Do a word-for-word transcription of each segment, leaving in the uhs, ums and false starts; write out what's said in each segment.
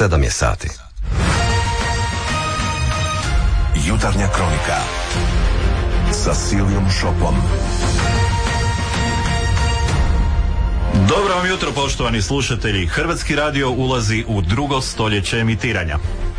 sedam je sati. Jutarnja kronika sa Silijom Šopom. Dobro vam jutro, poštovani slušatelji. Hrvatski radio ulazi u drugo stoljeće emitiranja.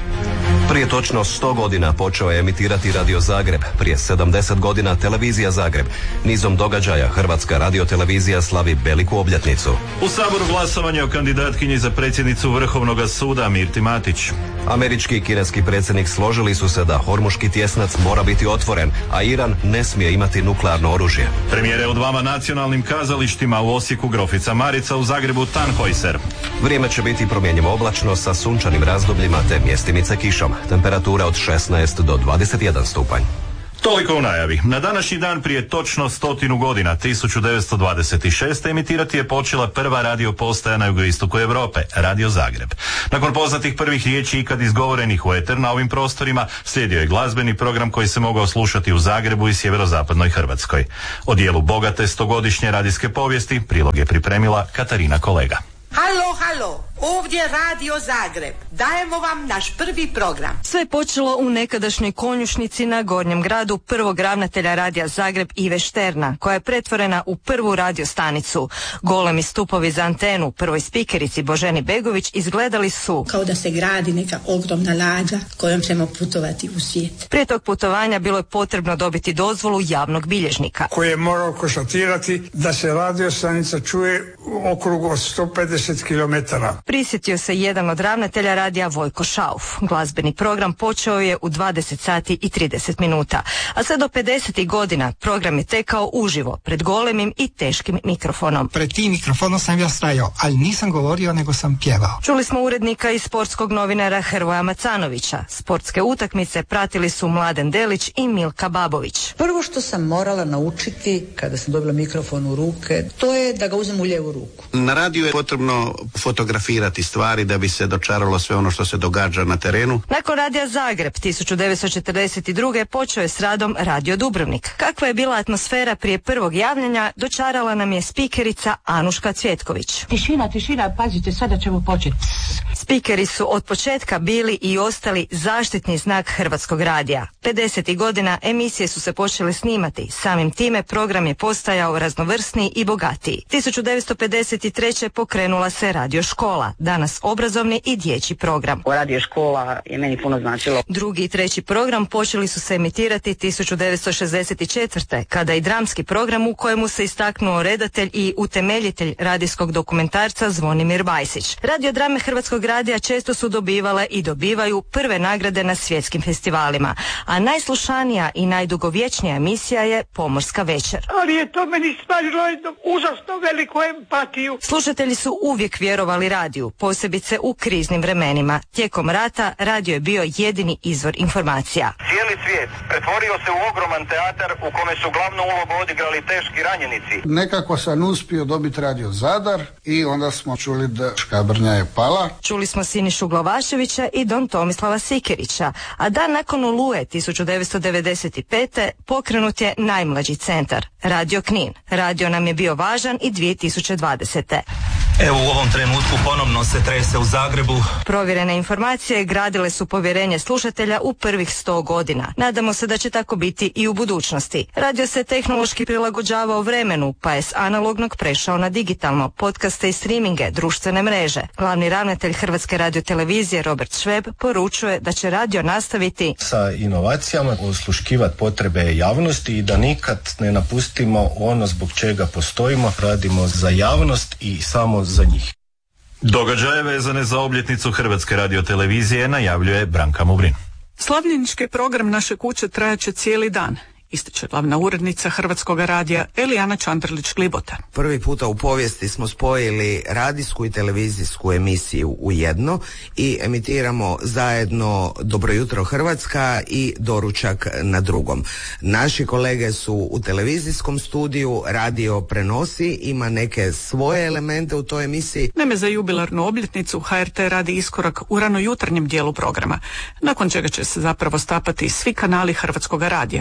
Prije točno sto godina počeo je emitirati Radio Zagreb, prije sedamdeset godina Televizija Zagreb. Nizom događaja Hrvatska radiotelevizija slavi veliku obljetnicu. U Saboru glasovanje o kandidatkinji za predsjednicu Vrhovnog suda Mirti Matić. Američki i kineski predsjednik složili su se da Hormuški tjesnac mora biti otvoren, a Iran ne smije imati nuklearno oružje. Premijere u dvama nacionalnim kazalištima, u Osijeku Grofica Marica, u Zagrebu Tannhäuser. Vrijeme će biti promjenjivo oblačno sa sunčanim razdobljima te mjestimice kišom. Temperatura od šesnaest do dvadeset jedan stupanj. Toliko u najavi. Na današnji dan prije točno stotinu godina, tisuću devetsto dvadeset šeste. emitirati je počela prva radio postaja na jugoistoku Europe, Radio Zagreb. Nakon poznatih prvih riječi ikad izgovorenih u eter na ovim prostorima, slijedio je glazbeni program koji se mogao slušati u Zagrebu i sjeverozapadnoj Hrvatskoj. O dijelu bogate stogodišnje radijske povijesti prilog je pripremila Katarina Kolega. Halo, halo, ovdje Radio Zagreb. Dajemo vam naš prvi program. Sve je počelo u nekadašnjoj konjušnici na Gornjem gradu prvog ravnatelja Radija Zagreb Ive Šterna, koja je pretvorena u prvu radiostanicu. Golemi stupovi za antenu prvoj spikerici Boženi Begović izgledali su kao da se gradi neka ogromna lađa kojom ćemo putovati u svijet. Prije tog putovanja bilo je potrebno dobiti dozvolu javnog bilježnika, koji je morao konstatirati da se radiostanica čuje u okrugu od sto pedeset kilometara. Prisjetio se jedan od ravnatelja radija Vojko Šauf. Glazbeni program počeo je u dvadeset sati i trideset minuta, a sve do pedesetih godina program je tekao uživo, pred golemim i teškim mikrofonom. Pred tim mikrofonom sam ja stajao, ali nisam govorio, nego sam pjevao. Čuli smo urednika i sportskog novinara Hrvoja Macanovića. Sportske utakmice pratili su Mladen Delić i Milka Babović. Prvo što sam morala naučiti kada sam dobila mikrofon u ruke, to je da ga uzem u lijevu ruku. Na radiju je potrebno fotografirati stvari da bi se dočaralo sve ono što se događa na terenu. Nakon Radija Zagreb tisuću devetsto četrdeset druge. počeo je s radom Radio Dubrovnik. Kakva je bila atmosfera prije prvog javljanja, dočarala nam je spikerica Anuška Cvjetković. Tišina, tišina, pazite, sada ćemo početi. Spikeri su od početka bili i ostali zaštitni znak Hrvatskog radija. pedesetih godina emisije su se počele snimati. Samim time program je postajao raznovrsniji i bogatiji. tisuću devetsto pedeset treće. pokrenula se Radio Škola, danas obrazovni i dječji program. Radio Škola je meni puno značilo. Drugi i treći program počeli su se emitirati tisuću devetsto šezdeset četvrte. kada i dramski program u kojemu se istaknuo redatelj i utemeljitelj radijskog dokumentarca Zvonimir Bajsić. Radiodrame Hrvatskog radija često su dobivale i dobivaju prve nagrade na svjetskim festivalima, a najslušanija i najdugovječnija emisija je Pomorska večer. Ali je to meni stvarilo jednu užasno veliku empatiju. Slušatelji su uvijek vjerovali radiju, posebice u kriznim vremenima. Tijekom rata radio je bio jedini izvor informacija. Cijeli svijet pretvorio se u ogroman teatar u kome su glavnu ulogu odigrali teški ranjenici. Nekako sam uspio dobiti Radio Zadar i onda smo čuli da Škabrnja je pala. Čuli smo Sinišu Glavaševića i Don Tomislava Sikerića, a dan nakon Oluje tisuću devetsto devedeset pete. pokrenut je najmlađi centar, Radio Knin. Radio nam je bio važan i dvije tisuće dvadesete. Evo u ovom trenutku ponovno se trese u Zagrebu. Provjerene informacije gradile su povjerenje slušatelja u prvih sto godina. Nadamo se da će tako biti i u budućnosti. Radio se tehnološki prilagođavao vremenu, pa je s analognog prešao na digitalno, podcaste i streaminge, društvene mreže. Glavni ravnatelj Hrvatske radiotelevizije Robert Šveb poručuje da će radio nastaviti sa inovacijama, osluškivati potrebe javnosti i da nikad ne napustimo ono zbog čega postojimo. Radimo za javnost i samo za njih. Događaje vezane za obljetnicu Hrvatske radiotelevizije najavljuje Branka Mubrin. Slavljenički program naše kuće trajaće cijeli dan, ističe glavna urednica Hrvatskog radija Elijana Čandrlić-Glibota. Prvi puta u povijesti smo spojili radijsku i televizijsku emisiju u jedno i emitiramo zajedno Dobro jutro Hrvatska i Doručak na drugom. Naši kolege su u televizijskom studiju, radio prenosi, ima neke svoje elemente u toj emisiji. Naime, za jubilarnu obljetnicu H R T radi iskorak u ranojutarnjem dijelu programa, nakon čega će se zapravo stapati svi kanali Hrvatskog radija.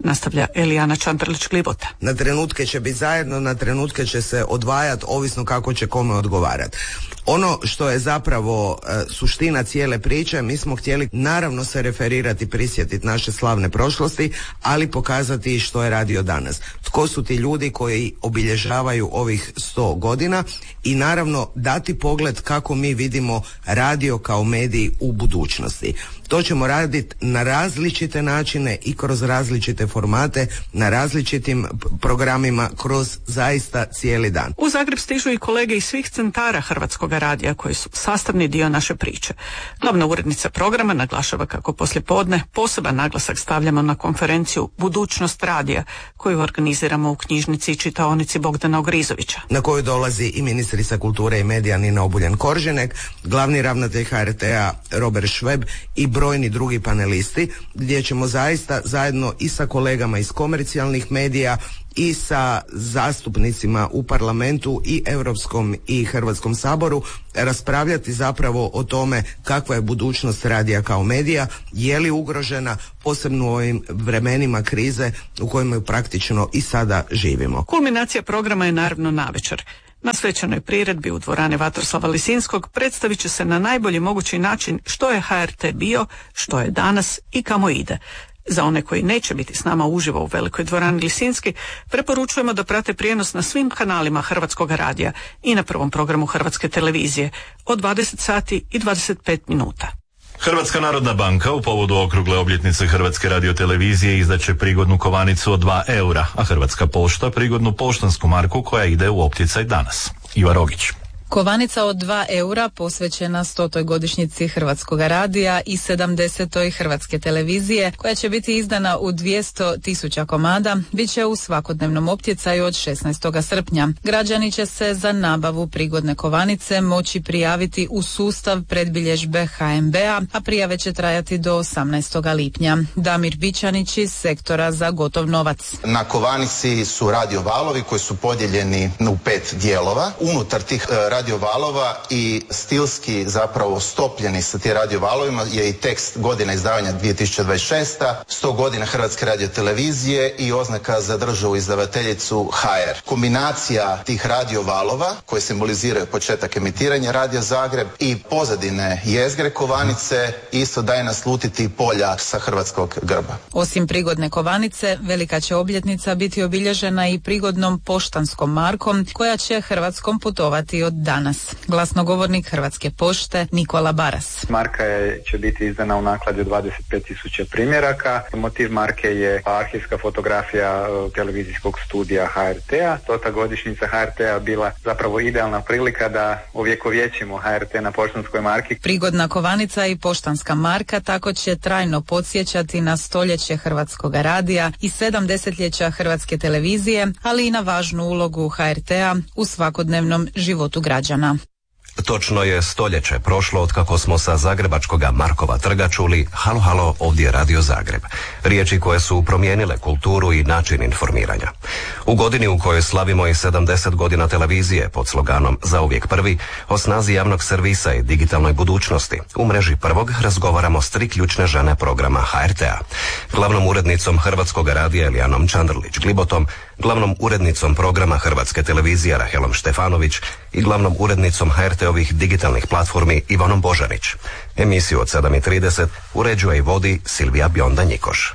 nastavlja Elijana Čantrlić-Glibota. Na trenutke će biti zajedno, na trenutke će se odvajati, ovisno kako će kome odgovarati. Ono što je zapravo e, suština cijele priče, mi smo htjeli naravno se referirati, prisjetiti naše slavne prošlosti, ali pokazati što je radio danas. Tko su ti ljudi koji obilježavaju ovih sto godina i naravno dati pogled kako mi vidimo radio kao medij u budućnosti. To ćemo raditi na različite načine i kroz različite formate, na različitim programima, kroz zaista cijeli dan. U Zagreb stižu i kolege iz svih centara Hrvatskog radija koji su sastavni dio naše priče. Glavna urednica programa naglašava kako poslijepodne poseban naglasak stavljamo na konferenciju Budućnost radija koju organiziramo u knjižnici i čitaonici Bogdana Ogrizovića. Na koju dolazi i ministrica kulture i medija Nina Obuljen-Koržinek, glavni ravnatelj H R T-a Robert Šveb i brojni drugi panelisti, gdje ćemo zaista zajedno i sa kolegama iz komercijalnih medija i sa zastupnicima u parlamentu i Europskom i Hrvatskom saboru raspravljati zapravo o tome kakva je budućnost radija kao medija, je li ugrožena, posebno u ovim vremenima krize u kojima praktično i sada živimo. Kulminacija programa je naravno navečer. Na svečanoj priredbi u dvorani Vatroslava Lisinskog predstavit će se na najbolji mogući način što je H R T bio, što je danas i kamo ide. Za one koji neće biti s nama uživo u velikoj dvorani Lisinski, preporučujemo da prate prijenos na svim kanalima Hrvatskog radija i na prvom programu Hrvatske televizije od dvadeset sati i dvadeset pet minuta. Hrvatska narodna banka u povodu okrugle obljetnice Hrvatske radiotelevizije izdaće prigodnu kovanicu od dva eura, a Hrvatska pošta prigodnu poštansku marku koja ide u opticaj danas. Iva Rogić. Kovanica od dva eura posvećena stotoj godišnjici Hrvatskog radija i sedamdesetoj Hrvatske televizije, koja će biti izdana u dvjesto tisuća komada, bit će u svakodnevnom optjecaju od šesnaestog srpnja. Građani će se za nabavu prigodne kovanice moći prijaviti u sustav predbilježbe H M B-a, a prijave će trajati do osamnaestog lipnja. Damir Bičanić iz sektora za gotov novac. Na kovanici su radio valovi koji su podijeljeni u pet dijelova. Unutar tih radio valova i stilski zapravo stopljeni sa tim radio valovima je i tekst godina izdavanja dvije tisuće dvadeset šesta, sto godina Hrvatske radiotelevizije i oznaka za državu izdavateljicu H R. Kombinacija tih radio valova koji simboliziraju početak emitiranja Radio Zagreb i pozadine jezgre kovanice isto daje naslutiti polja sa hrvatskog grba. Osim prigodne kovanice, velika će obljetnica biti obilježena i prigodnom poštanskom markom koja će Hrvatskom putovati od danas. Glasnogovornik Hrvatske pošte Nikola Baras. Marka je, će biti izdana u nakladi od dvadeset pet tisuća primjeraka. Motiv marke je arhivska fotografija televizijskog studija H R T-a. Stota godišnjica H R T-a bila zapravo idealna prilika da ovjekovječimo H R T na poštanskoj marki. Prigodna kovanica i poštanska marka tako će trajno podsjećati na stoljeće Hrvatskog radija i sedam desetljeća Hrvatske televizije, ali i na važnu ulogu H R T-a u svakodnevnom životu građana. Točno je stoljeće prošlo od kako smo sa zagrebačkoga Markova trga čuli halo halo, ovdje je Radio Zagreb. Riječi koje su promijenile kulturu i način informiranja. U godini u kojoj slavimo i sedamdeset godina televizije pod sloganom Zauvijek prvi, o snazi javnog servisa i digitalnoj budućnosti, u mreži prvog razgovaramo s tri ključne žene programa H R T-a. Glavnom urednicom Hrvatskog radija Elijanom Čantrlić-Glibotom, glavnom urednicom programa Hrvatske televizije Rahelom Štefanović i glavnom urednicom H R T-ovih digitalnih platformi Ivanom Božanić. Emisiju od sedam i trideset uređuje i vodi Silvija Bionda-Njikoš.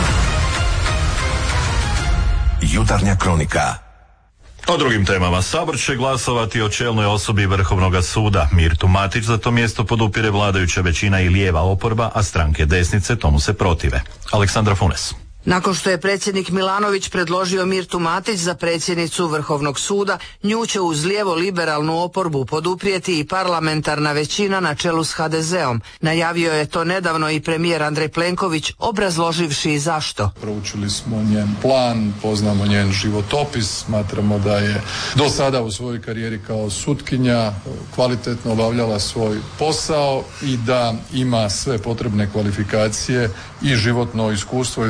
Jutarnja kronika. O drugim temama. Sabor će glasovati o čelnoj osobi Vrhovnog suda. Mirtu Matić za to mjesto podupire vladajuća većina i lijeva oporba, a stranke desnice tomu se protive. Aleksandra Funes. Nakon što je predsjednik Milanović predložio Mirtu Matić za predsjednicu Vrhovnog suda, nju će uz lijevo liberalnu oporbu poduprijeti i parlamentarna većina na čelu s H D Z-om. Najavio je to nedavno i premijer Andrej Plenković, obrazloživši zašto. Proučili smo njen plan, poznamo njen životopis, smatramo da je do sada u svojoj karijeri kao sutkinja kvalitetno obavljala svoj posao i da ima sve potrebne kvalifikacije i životno iskustvo i zrelost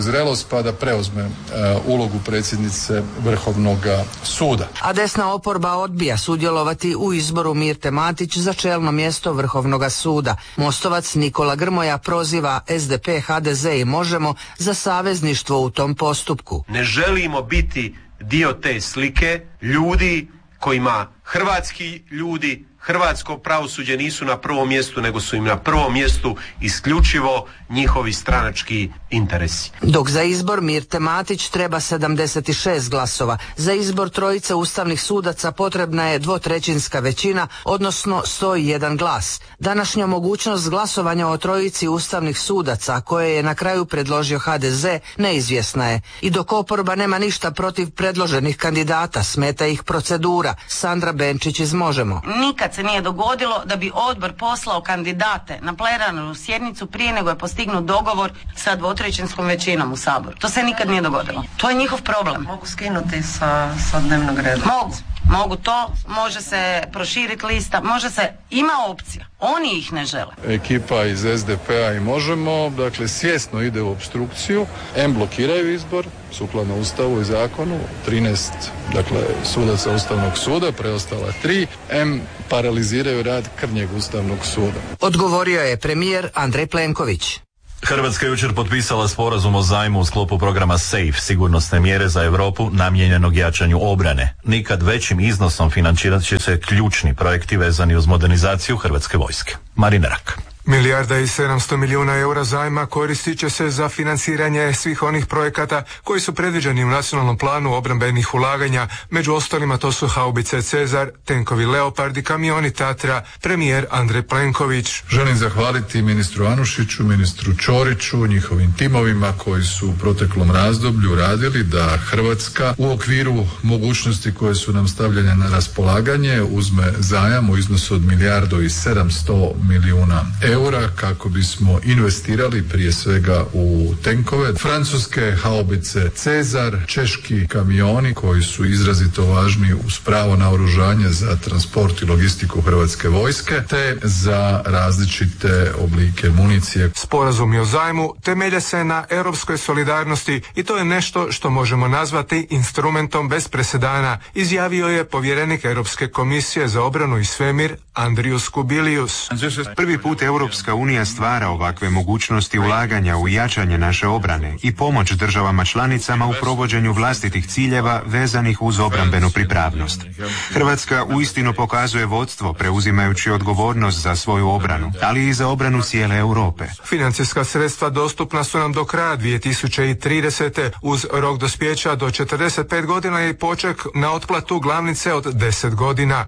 pa da preuzme uh, ulogu predsjednice Vrhovnog suda. A desna oporba odbija sudjelovati u izboru Mirte Matić za čelno mjesto Vrhovnog suda. Mostovac Nikola Grmoja proziva es de pe, ha de ze i Možemo za savezništvo u tom postupku. Ne želimo biti dio te slike ljudi kojima hrvatski ljudi, hrvatsko pravosuđe nisu na prvom mjestu, nego su im na prvom mjestu isključivo njihovi stranački interesi. Dok za izbor Mirte Matić treba sedamdeset šest glasova, za izbor trojice ustavnih sudaca potrebna je dvotrećinska većina, odnosno sto jedan glas. Današnja mogućnost glasovanja o trojici ustavnih sudaca, koje je na kraju predložio ha de ze, neizvjesna je. I dok oporba nema ništa protiv predloženih kandidata, smeta ih procedura. Sandra Benčić iz Možemo. Nikad se nije dogodilo da bi odbor poslao kandidate na plenarnu sjednicu prije nego je postignut dogovor sa dvotrećinskom većinom u Saboru. To se nikad nije dogodilo. To je njihov problem. Mogu skinuti sa, sa dnevnog reda. Mogu. Mogu to, može se proširiti lista, može se, ima opcija. Oni ih ne žele. Ekipa iz es de pe-a i Možemo, dakle, svjesno ide u obstrukciju, em blokiraju izbor, sukladno Ustavu i zakonu, trinaest, dakle, sudaca Ustavnog suda, preostala tri, em paraliziraju rad krnjeg Ustavnog suda. Odgovorio je premijer Andrej Plenković. Hrvatska je jučer potpisala sporazum o zajmu u sklopu programa SAFE, sigurnosne mjere za Europu namijenjenog jačanju obrane. Nikad većim iznosom financirat će se ključni projekti vezani uz modernizaciju Hrvatske vojske. Marina Rak. Milijarda i sedamsto milijuna eura zajma koristit će se za financiranje svih onih projekata koji su predviđeni u nacionalnom planu obrambenih ulaganja. Među ostalima to su haubice Cezar, tenkovi Leopard i kamioni Tatra. Premijer Andrej Plenković. Želim zahvaliti ministru Anušiću, ministru Ćoriću, njihovim timovima koji su u proteklom razdoblju radili da Hrvatska u okviru mogućnosti koje su nam stavljene na raspolaganje uzme zajam u iznosu od milijardu i sedamsto milijuna eura kako bismo investirali prije svega u tenkove, francuske haubice Cezar, češki kamioni koji su izrazito važni uz pravo naoružanje za transport i logistiku Hrvatske vojske, te za različite oblike municije. Sporazumi o zajmu temelje se na europskoj solidarnosti i to je nešto što možemo nazvati instrumentom bez presedana, izjavio je povjerenik Europske komisije za obranu i svemir Andrius Kubilius. Prvi put Europska unija stvara ovakve mogućnosti ulaganja u jačanje naše obrane i pomoć državama članicama u provođenju vlastitih ciljeva vezanih uz obrambenu pripravnost. Hrvatska uistinu pokazuje vodstvo preuzimajući odgovornost za svoju obranu, ali i za obranu cijele Europe. Financijska sredstva dostupna su nam do kraja dvije tisuće tridesete uz rok dospijeća do četrdeset pet godina i poček na otplatu glavnice od deset godina.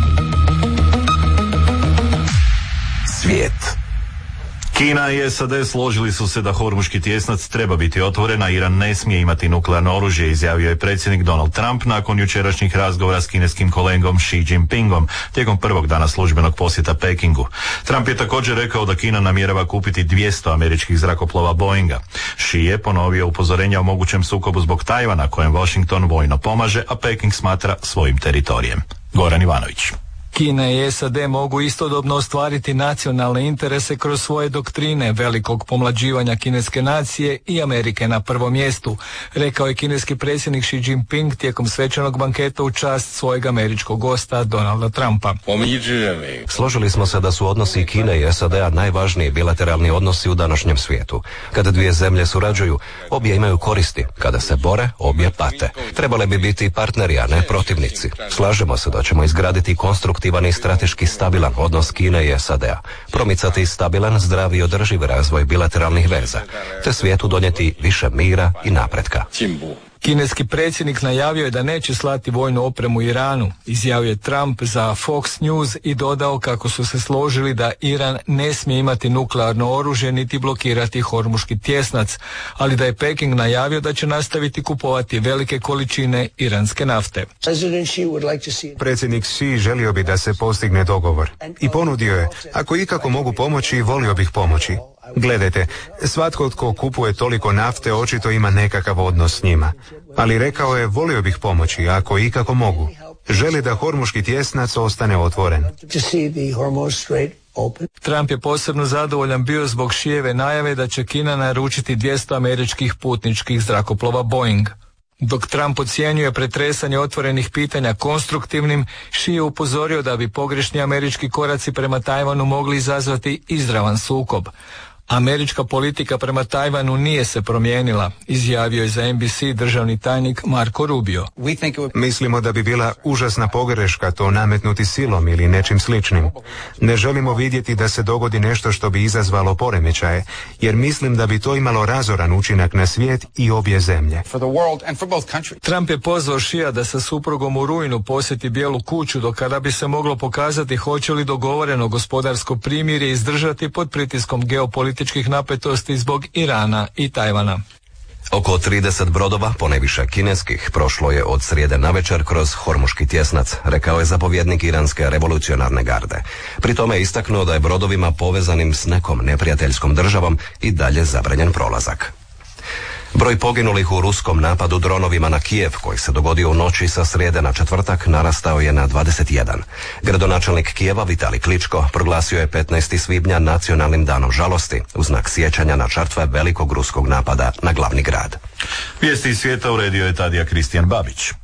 Svijet. Kina i es a de složili su se da Hormuški tjesnac treba biti otvoren, a Iran ne smije imati nuklearno oružje, izjavio je predsjednik Donald Trump nakon jučerašnjih razgovora s kineskim kolegom Xi Jinpingom tijekom prvog dana službenog posjeta Pekingu. Trump je također rekao da Kina namjerava kupiti dvjesto američkih zrakoplova Boeinga. Xi je ponovio upozorenja o mogućem sukobu zbog Tajvana kojem Washington vojno pomaže, a Peking smatra svojim teritorijem. Goran Ivanović. Kina i es a de mogu istodobno ostvariti nacionalne interese kroz svoje doktrine velikog pomlađivanja kineske nacije i Amerike na prvom mjestu, rekao je kineski predsjednik Xi Jinping tijekom svečanog banketa u čast svojeg američkog gosta Donalda Trumpa. Složili smo se da su odnosi Kine i es a de-a najvažniji bilateralni odnosi u današnjem svijetu. Kada dvije zemlje surađuju, obje imaju koristi. Kada se bore, obje pate. Trebale bi biti partneri, a ne protivnici. Slažemo se da ćemo izgraditi konstruktivni i strateški stabilan odnos Kine i es a de-a, promicati stabilan, zdravi i održiv razvoj bilateralnih veza, te svijetu donijeti više mira i napretka. Kineski predsjednik najavio je da neće slati vojnu opremu Iranu, izjavio je Trump za Fox News i dodao kako su se složili da Iran ne smije imati nuklearno oružje niti blokirati Hormuški tjesnac, ali da je Peking najavio da će nastaviti kupovati velike količine iranske nafte. Predsjednik Xi želio bi da se postigne dogovor i ponudio je, ako ikako mogu pomoći, volio bih pomoći. Gledajte, svatko tko kupuje toliko nafte očito ima nekakav odnos s njima. Ali rekao je, volio bih pomoći, ako ikako mogu. Želi da Hormuški tjesnac ostane otvoren. Trump je posebno zadovoljan bio zbog Šijeve najave da će Kina naručiti dvjesto američkih putničkih zrakoplova Boeing. Dok Trump ocjenjuje pretresanje otvorenih pitanja konstruktivnim, Šije je upozorio da bi pogrešni američki koraci prema Tajvanu mogli izazvati izravan sukob. Američka politika prema Tajvanu nije se promijenila, izjavio je za N B C državni tajnik Marco Rubio. Mislimo da bi bila užasna pogreška to nametnuti silom ili nečim sličnim. Ne želimo vidjeti da se dogodi nešto što bi izazvalo poremećaje, jer mislim da bi to imalo razoran učinak na svijet i obje zemlje. Trump je pozvao Šija da sa suprugom u rujnu posjeti Bijelu kuću, do kada bi se moglo pokazati hoće li dogovoreno gospodarsko primirje izdržati pod pritiskom geopolitičkih napetosti zbog Irana i Tajvana. Oko trideset brodova, ponajviše kineskih, prošlo je od srijede navečer kroz Hormuški tjesnac, rekao je zapovjednik Iranske revolucionarne garde. Pri tome je istaknuo da je brodovima povezanim s nekom neprijateljskom državom i dalje zabranjen prolazak. Broj poginulih u ruskom napadu dronovima na Kijev, koji se dogodio u noći sa srijede na četvrtak, narastao je na dvadeset jedan. Gradonačelnik Kijeva Vitali Kličko proglasio je petnaestog svibnja nacionalnim danom žalosti, u znak sjećanja na žrtve velikog ruskog napada na glavni grad. Vijesti iz svijeta uredio je Tadija Kristijan Babić.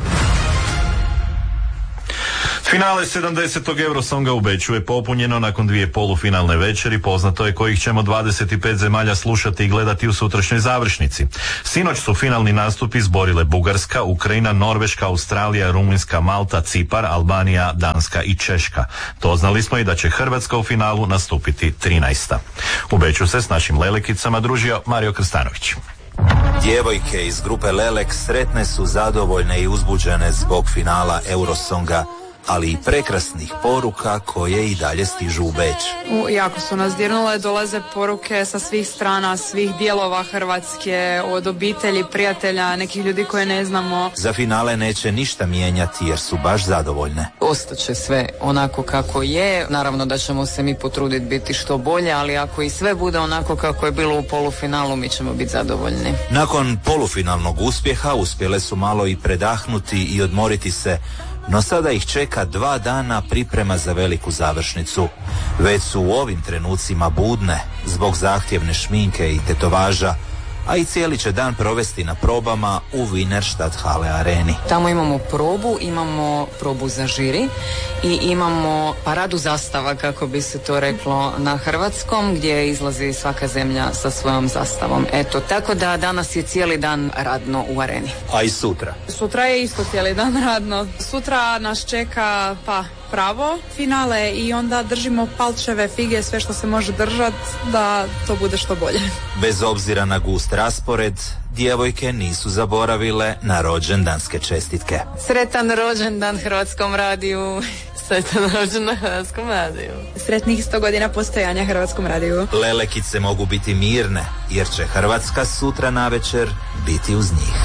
Finale sedamdesetog Eurosonga u Beču je popunjeno nakon dvije polufinalne večeri, poznato je kojih ćemo dvadeset pet zemalja slušati i gledati u sutrašnjoj završnici. Sinoć su finalni nastupi izborile Bugarska, Ukrajina, Norveška, Australija, Rumunjska, Malta, Cipar, Albanija, Danska i Češka. Doznali smo i da će Hrvatska u finalu nastupiti trinaesta. U Beču se s našim Lelekicama družio Mario Krstanović. Djevojke iz grupe Lelek sretne su, zadovoljne i uzbuđene zbog finala Eurosonga, ali i prekrasnih poruka koje i dalje stižu u Beč. U, jako su nas dirnule, dolaze poruke sa svih strana, svih dijelova Hrvatske, od obitelji, prijatelja, nekih ljudi koje ne znamo. Za finale neće ništa mijenjati jer su baš zadovoljne. Ostaće sve onako kako je, naravno da ćemo se mi potruditi biti što bolje, ali ako i sve bude onako kako je bilo u polufinalu, mi ćemo biti zadovoljni. Nakon polufinalnog uspjeha uspjele su malo i predahnuti i odmoriti se, no sada ih čeka dva dana priprema za veliku završnicu. Već su u ovim trenucima budne zbog zahtjevne šminke i tetovaža, a i cijeli će dan provesti na probama u Wienerstadthalle areni. Tamo imamo probu, imamo probu za žiri i imamo paradu zastava, kako bi se to reklo na hrvatskom, gdje izlazi svaka zemlja sa svojom zastavom. Eto, tako da danas je cijeli dan radno u areni. A i sutra? Sutra je isto cijeli dan radno. Sutra nas čeka pa pravo finale i onda držimo palčeve, fige, sve što se može držati da to bude što bolje. Bez obzira na gust raspored, djevojke nisu zaboravile na rođendanske čestitke. Sretan rođendan Hrvatskom radiju. Sretan rođendan Hrvatskom radiju. Sretnih sto godina postojanja Hrvatskom radiju. Lelekice mogu biti mirne, jer će Hrvatska sutra navečer biti uz njih.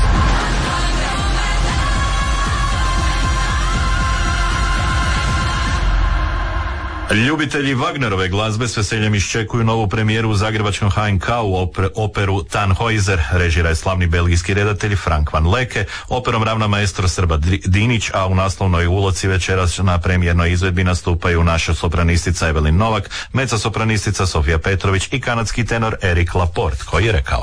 Ljubitelji Wagnerove glazbe s veseljem iščekuju novu premijeru u zagrebačkom H N K-u oper, operu Tannhäuser. Režira je slavni belgijski redatelj Frank van Leke, operom ravna maestro Srba Dinić, a u naslovnoj ulozi večeras na premijernoj izvedbi nastupaju naša sopranistica Evelyn Novak, mezzosopranistica Sofija Petrović i kanadski tenor Eric Laporte, koji je rekao: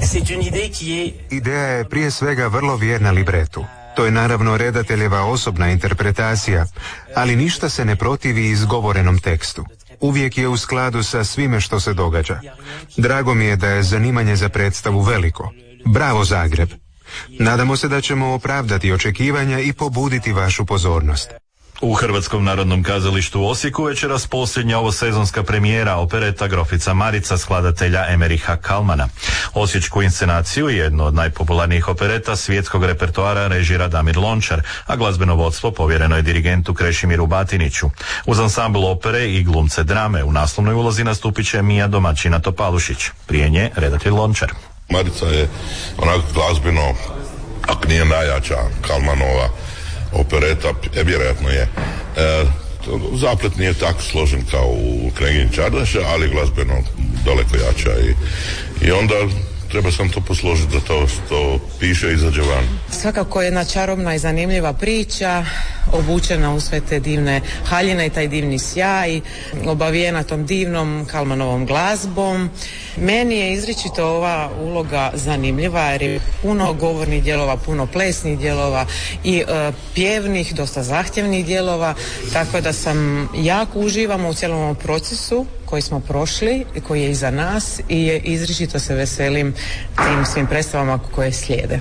Ideja je prije svega vrlo vjerna libretu. To je naravno redateljeva osobna interpretacija, ali ništa se ne protivi izgovorenom tekstu. Uvijek je u skladu sa svime što se događa. Drago mi je da je zanimanje za predstavu veliko. Bravo Zagreb! Nadamo se da ćemo opravdati očekivanja i pobuditi vašu pozornost. U Hrvatskom narodnom kazalištu u Osijeku večeras posljednja ovosezonska premijera opereta Grofica Marica skladatelja Emeriha Kalmana. Osječku inscenaciju, jednu od najpopularnijih opereta svjetskog repertoara, režira Damir Lončar, a glazbeno vodstvo povjereno je dirigentu Krešimiru Batiniću. Uz ansambl opere i glumce drame u naslovnoj ulozi nastupit će Mija Domaćina Topalušić. Prije nje redatelj Lončar. Marica je onako glazbeno, ako nije najjača Kalmanova opereta, je vjerojatno je. E, zaplet nije tako složen kao u Knjegini Čardaša, ali glazbeno daleko jača i, i onda treba sam to posložiti da to, to piše i izađe van. Svakako jedna čarobna i zanimljiva priča, obučena u sve te divne haljine i taj divni sjaj, obavijena tom divnom Kalmanovom glazbom. Meni je izričito ova uloga zanimljiva jer je puno govornih dijelova, puno plesnih dijelova i e, pjevnih, dosta zahtjevnih dijelova, tako da sam jako uživamo u cijelom ovom procesu koji smo prošli i koji je iza nas i izričito se veselim tim svim predstavama koje slijede.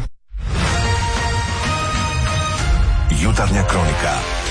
Jutarnja kronika.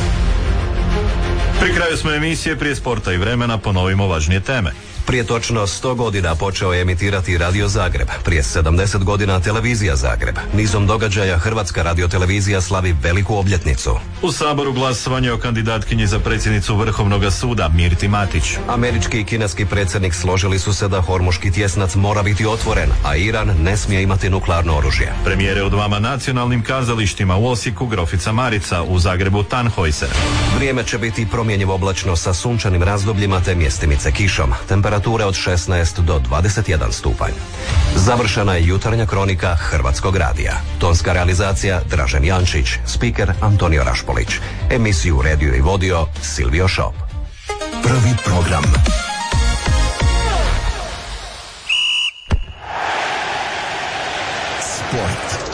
Pri kraju smo emisije, prije sporta i vremena ponovimo važnije teme. Prije točno sto godina počeo je emitirati Radio Zagreb, prije sedamdeset godina Televizija Zagreb. Nizom događaja Hrvatska radiotelevizija slavi veliku obljetnicu. U Saboru glasovanje o kandidatkinji za predsjednicu Vrhovnog suda Mirti Matić. Američki i kineski predsjednik složili su se da Hormuški tjesnac mora biti otvoren, a Iran ne smije imati nuklearno oružje. Premijere u dvama nacionalnim kazalištima, u Osijeku Grofica Marica, u Zagrebu Tannhäuser. Vrijeme će biti promjenjivo oblačno sa sunčanim razdobljima te mjestimice kišom. Temperature od šesnaest do dvadeset jedan stupanj. Završena je jutarnja kronika Hrvatskog radija. Tonska realizacija Dražen Jančić, spiker Antonio Rašpolić. Emisiju redio i vodio Silvio Šop. Prvi program. Sport.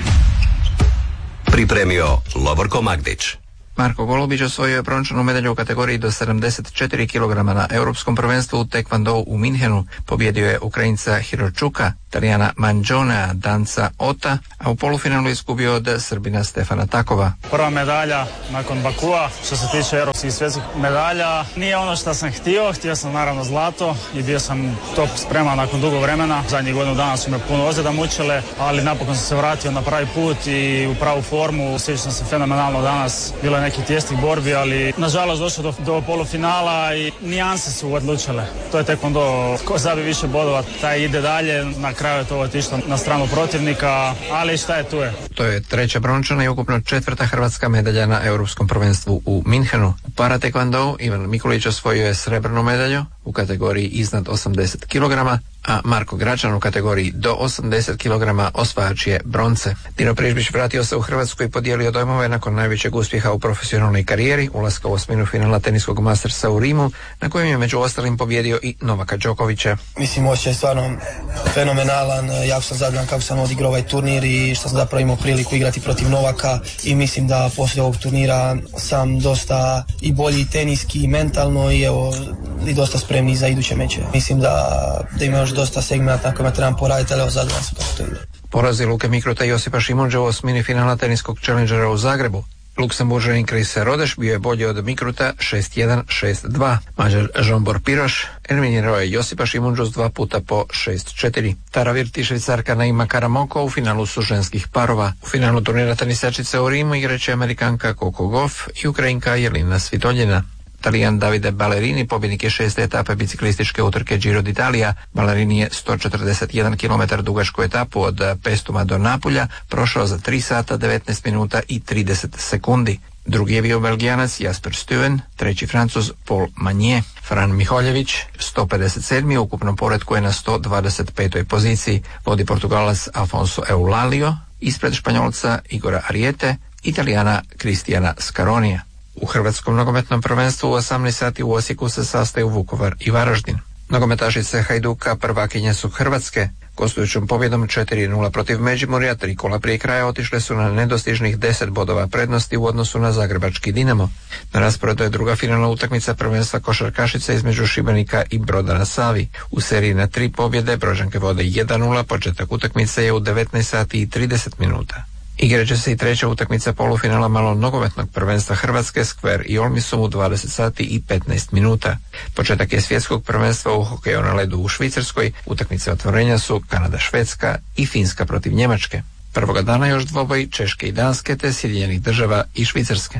Pripremio Lovorko Magdić. Marko Golubić osvojio je brončanu medalju u kategoriji do sedamdeset četiri kilograma na Europskom prvenstvu u Taekwondo u Minhenu. Pobjedio je Ukrajinca Hiročuka, Talijana Manđonea, Danca Ota, a u polufinalu izgubio od Srbina Stefana Takova. Prva medalja nakon Bakua, što se tiče europskih i svjetskih medalja, nije ono što sam htio, htio sam naravno zlato i bio sam top spreman nakon dugo vremena. Zadnjih godinu dana su me puno ozljeda mučile, ali napokon sam se vratio na pravi put i u pravu formu. Osjećam se fenomenalno danas, bilo je nekih tjesnih borbi, ali nažalost došlo do, do polufinala i nijanse su odlučile. To je taekwondo, ko zabije više bodova, taj ide dalje, na kraju je to otišlo na stranu protivnika, ali šta je tu je. To je treća brončana i ukupno četvrta hrvatska medalja na Europskom prvenstvu u Minhenu. U para taekwondo Ivan Mikulić osvojio je srebrnu medalju u kategoriji iznad osamdeset kilograma, a Marko Gračan u kategoriji do osamdeset kilograma osvajač je bronce. Dino Prižbić vratio se u Hrvatsku i podijelio dojmove nakon najvećeg uspjeha u profesionalnoj karijeri, ulaska u osminu finala teniskog Mastersa u Rimu, na kojem je među ostalim pobjedio i Novaka Đokovića. Mislim, osjećaj je stvarno fenomenalan, jako sam zadovoljan kako sam odigrao ovaj turnir i što sam zapravo imao priliku igrati protiv Novaka i mislim da poslije ovog turnira sam dosta i bolji teniski i mentalno i evo i dosta spremni za iduće meče. Mislim da, da ima još dosta segmenta na kojima trebam poraditi, ali evo zadovoljan sam kako to ide. Porazi Luke Mikrota i Josipa Šimunđa u osmini finala teniskog Challengera u Zagrebu. Luksemburžanin Chris Rodeš bio je bolji od Mikruta šest jedan šest dva. Mađar Žombor Piroš eliminirao je Josipa Šimunđu s dva puta po šest četiri. Tara Virti i Švicarka Naima Karamoko u finalu su ženskih parova. U finalu turnira tenisačice u Rimu igraće Amerikanka Coco Gauff i Ukrajinka Jelena Svitoljina. Talijan Davide Ballerini pobjednik je šeste etape biciklističke utrke Giro d'Italia. Ballerini je sto četrdeset jedan kilometar dugačku etapu od Pestuma do Napulja prošao za tri sata devetnaest minuta i trideset sekundi. Drugi je bio Belgijanac Jasper Stuyven, treći Francuz Paul Magnier. Fran Miholjević, sto pedeset sedmi u ukupnom poretku je na sto dvadeset petoj poziciji. Vodi Portugalac Alfonso Eulalio, ispred Španjolca Igora Ariete, Italijana Kristijana Scaronija. U Hrvatskom nogometnom prvenstvu u osamnaest sati u Osijeku se sastaju Vukovar i Varaždin. Nogometašice Hajduka prvakinje su Hrvatske. Gostujućom pobjedom četiri nula protiv Međimurja, tri kola prije kraja otišle su na nedostižnih deset bodova prednosti u odnosu na zagrebački Dinamo. Na rasporedu je druga finalna utakmica prvenstva košarkašice između Šibenika i Broda na Savi. U seriji na tri pobjede Brođanke vode jedan nula, početak utakmice je u devetnaest sati i trideset minuta. Igraće se i treća utakmica polufinala malo nogometnog prvenstva Hrvatske, Skver i Olmisum u dvadeset sati i petnaest minuta. Početak je svjetskog prvenstva u hokeju na ledu u Švicarskoj. Utakmice otvorenja su Kanada, Švedska i Finska protiv Njemačke. Prvoga dana još dvoboj Češke i Danske te Sjedinjenih država i Švicarske.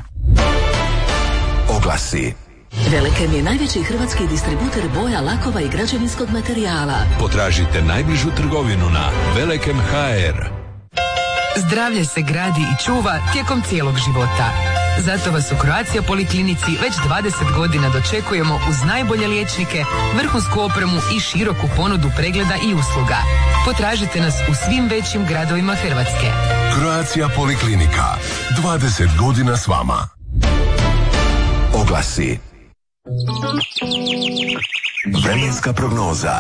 Oglasi. Velekem je najveći hrvatski distributer boja, lakova i građevinskog materijala. Potražite najbližu trgovinu na Velekem ha er. Zdravlje se gradi i čuva tijekom cijelog života. Zato vas u Croatia Poliklinici već dvadeset godina dočekujemo uz najbolje liječnike, vrhunsku opremu i široku ponudu pregleda i usluga. Potražite nas u svim većim gradovima Hrvatske. Croatia Poliklinika. dvadeset godina s vama. Oglasi. Vremenska prognoza.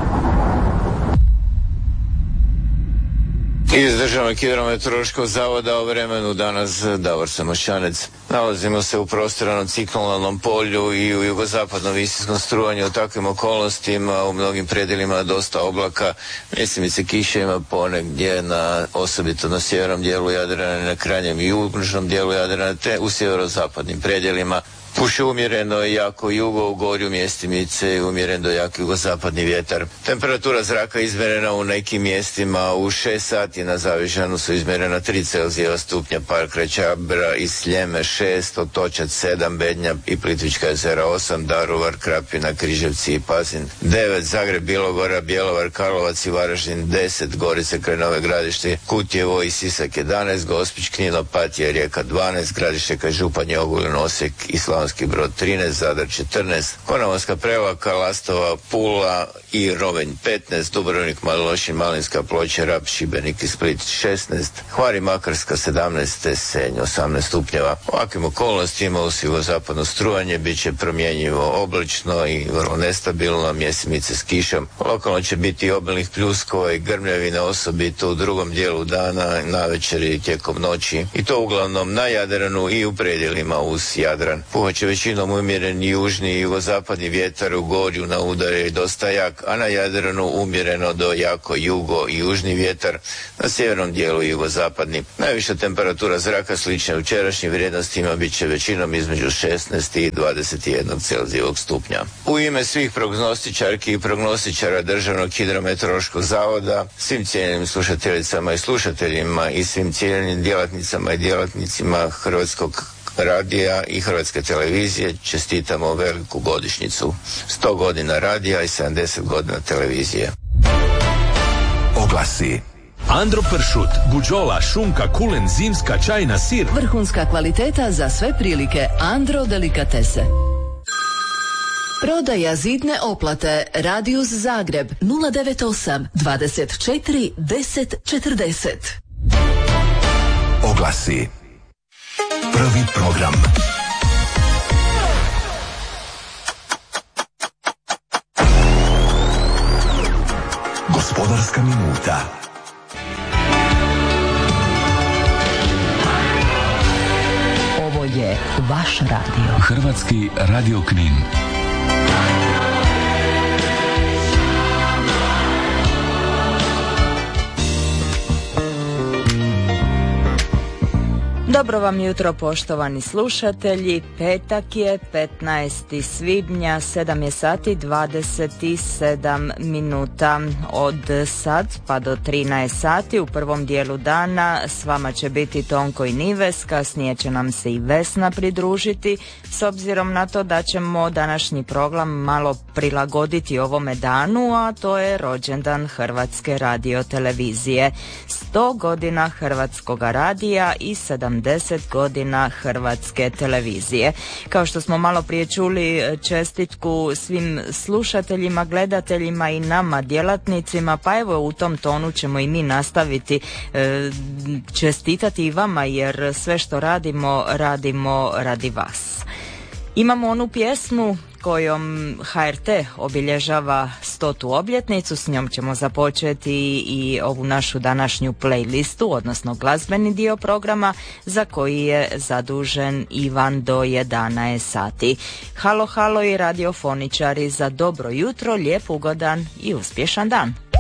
Iz Državnog hidrometeorološkog zavoda o vremenu danas Davor Samošćanec. Nalazimo se u prostranom ciklonalnom polju i u jugozapadnom visinskom strujanju. U takvim okolnostima u mnogim predjelima dosta oblaka. Mjesimice kiše ima ponegdje, na, osobito na sjevernom dijelu Jadrana, na krajnjem i južnom dijelu Jadrana, te u sjeverozapadnim predjelima. Puše umjereno i jako jugo, u gorju mjestimice i umjeren do jak jugozapadni vjetar. Temperatura zraka izmjerena u nekim mjestima u šest sati, na Zavižanu su izmjerena tri Celzijeva stupnja, Park Čabra i Sljeme šest, Otočac sedam, Bednja i Plitvička jezera osam, Daruvar, Krapina, Križevci i Pazin devet, Zagreb, Bilogora, Bjelovar, Karlovac i Varaždin deset, Gorice kraj Nove Gradište, Kutjevo i Sisak jedanaest, Gospić, Knin, Opatija i Rijeka dvanaest, Gradište kraj Županje, Ogulin, Osijek i Slavonski Brod trinaest, Zadar četrnaest, Konavolska Prevlaka, Lastova, Pula i Rovinj petnaest, Dubrovnik, Mali Lošinj, Malinska, Ploče, Rab, Šibenik i Split šesnaest, Hvar i Makarska sedamnaest, Senj osamnaest stupnjeva. U ovakvim okolnostima uz jugozapadno strujanje bit će promjenjivo oblačno i vrlo nestabilno, mjesimice s kišom. Lokalno će biti obilnih pljuskova i grmljavine, osobito u drugom dijelu dana, navečer i tijekom noći, i to uglavnom na Jadranu i u predjelima uz Jadran. Puhat će većinom umjeren južni i jugozapadni vjetar, u gorju na udare dosta jak, a na Jadranu umjereno do jako jugo i južni vjetar, na sjevernom dijelu jugozapadni. Najviša temperatura zraka slična jučerašnjim vrijednostima bit će većinom između šesnaest i dvadeset jedan Celzijevog stupnja. U ime svih prognostičarki i prognostičara Državnog hidrometeorološkog zavoda, svim cijenjenim slušateljicama i slušateljima i svim cijenjenim djelatnicama i djelatnicima Hrvatskog radija i Hrvatske televizije čestitamo veliku godišnjicu. sto godina radija i sedamdeset godina televizije. Oglasi. Andro pršut, buđola, šunka, kulen, zimska, čajna, sir. Vrhunska kvaliteta za sve prilike. Andro delikatese. Prodaja zidne oplate. Radius Zagreb nula devet osam dvadeset četiri deset četrdeset. Oglasi. Prvi program. Gospodarska minuta. Ovo je vaš radio. Hrvatski radio Knin. Dobro vam jutro, poštovani slušatelji. Petak je petnaesti svibnja, sedam je sati dvadeset sedam minuta. Od sad pa do trinaest sati u prvom dijelu dana s vama će biti Tonko i Nives, kasnije će nam se i Vesna pridružiti, s obzirom na to da ćemo današnji program malo prilagoditi ovome danu, a to je rođendan Hrvatske radiotelevizije. sto godina Hrvatskoga radija i sedamdeset godina Hrvatske televizije. Kao što smo malo prije čuli čestitku svim slušateljima, gledateljima i nama djelatnicima, pa evo u tom tonu ćemo i mi nastaviti e, čestitati i vama, jer sve što radimo, radimo radi vas. Imamo onu pjesmu kojom H R T obilježava stotu obljetnicu, s njom ćemo započeti i ovu našu današnju playlistu, odnosno glazbeni dio programa za koji je zadužen Ivan do jedanaest sati. Halo, halo i radiofoničari, za dobro jutro, lijep, ugodan i uspješan dan.